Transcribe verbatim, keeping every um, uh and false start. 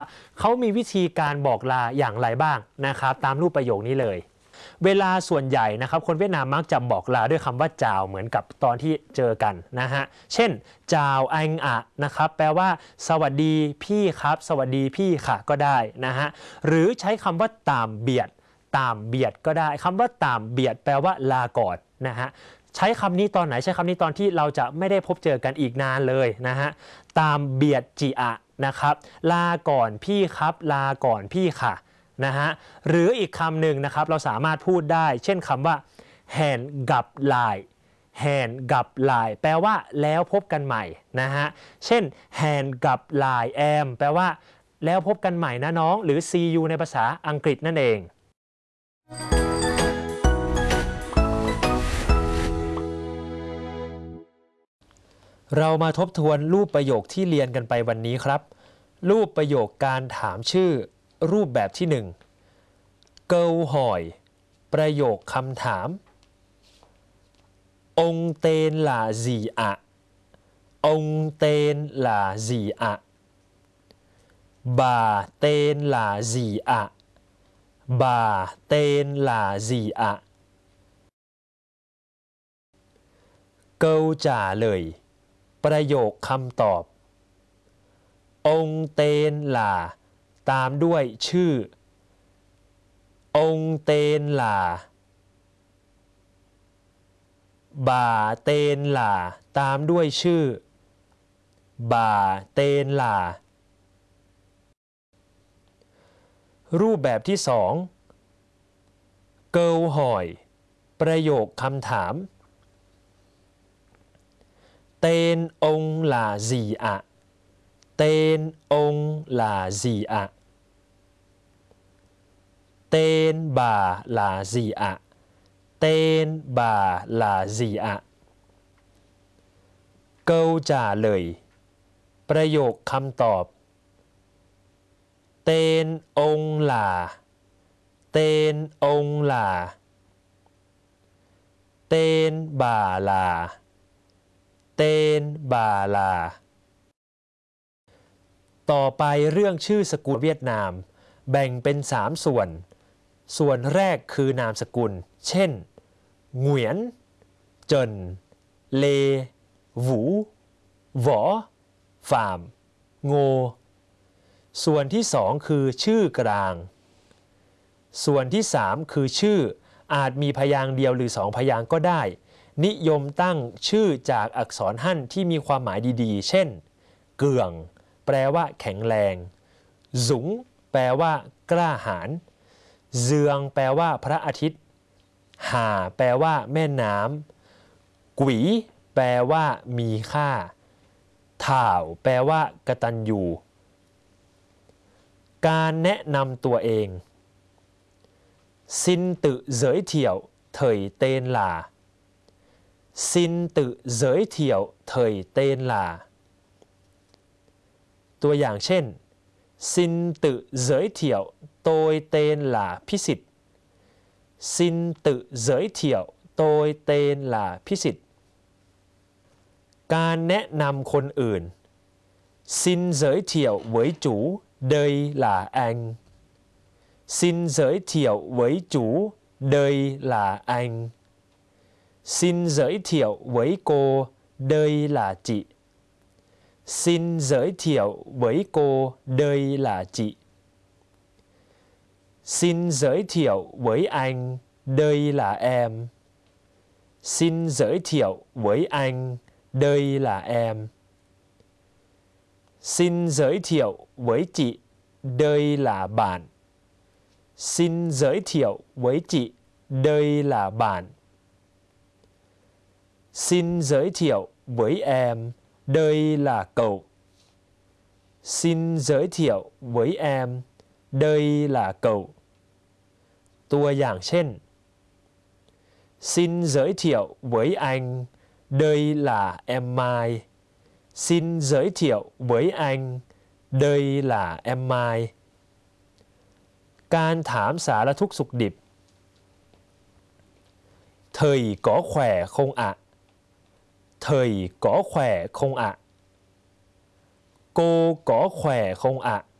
เขามีวิธีการบอกลาอย่างไรบ้างนะครับตามรูปประโยคนี้เลยเวลาส่วนใหญ่นะครับคนเวียดนามมักจะบอกลาด้วยคำว่าจาวเหมือนกับตอนที่เจอกันนะฮะเช่นจาวอังอะนะครับแปลว่าสวัสดีพี่ครับสวัสดีพี่ค่ะก็ได้นะฮะหรือใช้คำว่าตามเบียดตามเบียดก็ได้คำว่าตามเบียดแปลว่าลาก่อนนะฮะใช้คำนี้ตอนไหนใช้คำนี้ตอนที่เราจะไม่ได้พบเจอกันอีกนานเลยนะฮะตามเบียดจีอะนะครับลาก่อนพี่ครับลาก่อนพี่ค่ะนะฮะหรืออีกคำหนึ่งนะครับเราสามารถพูดได้เช่นคำว่าแฮนกับลายแฮนกับลายแปลว่าแล้วพบกันใหม่นะฮะเช่นแฮนกับลายแอมแปลว่าแล้วพบกันใหม่นะน้องหรือ see you ในภาษาอังกฤษนั่นเองเรามาทบทวนรูปประโยคที่เรียนกันไปวันนี้ครับรูปประโยคการถามชื่อรูปแบบที่หนึ่งเกลหอยประโยคคำถามองเตนลาซีอะองเตนลาซีอะบาเตนลาซีอะบาเตนลาซีอะเกลจ่าเลยประโยคคำตอบองเตนลาตามด้วยชื่อองเตนลาบาเตนลาตามด้วยชื่อบาเตนลารูปแบบที่สองเกิลหอยประโยคคำถามเตนองลาซีอะเตนองลาซีอะเตนบาลาซีอะเตนบาลาซีอะเกลจ่าเลยประโยคคำตอบเตนองลาเตนองลาเตนบาลาเตนบาลาต่อไปเรื่องชื่อสกุลเวียดนามแบ่งเป็นสามส่วนส่วนแรกคือนามสกุลเช่นเหงียนเจินเลหวูหวอฟามโงส่วนที่สองคือชื่อกลางส่วนที่สามคือชื่ออาจมีพยางค์เดียวหรือสองพยางค์ก็ได้นิยมตั้งชื่อจากอักษรฮั่นที่มีความหมายดีๆเช่นเกื่องแปลว่าแข็งแรงสุงแปลว่ากล้าหาญเจืองแปลว่าพระอาทิตย์หาแปลว่าแม่น้ำกุ๋ยแปลว่ามีค่าถ่าวแปลว่ากตัญญูการแนะนำตัวเองซินtự giới thiệu thầy tên là xin tự giới thiệu thầy tên làตัวอย่างเช่น xin tự giới thiệu tôi tên là พิสิทธิ์ xin tự giới thiệu tôi tên là พิสิทธิ์การแนะนำคนอื่น xin giới thiệu với chủ đây là anh xin giới thiệu với chủ đây là anh xin giới thiệu với cô đây là chị xin giới thiệu với cô đây là chị xin giới thiệu với anh đây là em xin giới thiệu với anh đây là em xin giới thiệu với chị đây là bạn xin giới thiệu với chị đây là bạn xin giới thiệu với em đây là cậu xin giới thiệu với em đây là cậu ตัวอย่างเช่น xin giới thiệu với anh đây là em Mai xin giới thiệu với anh đây là em Mai การถามสารทุกข์สุขดิบ thầy có khỏe không ạ thầy có khỏe không ạ cô có khỏe không ạ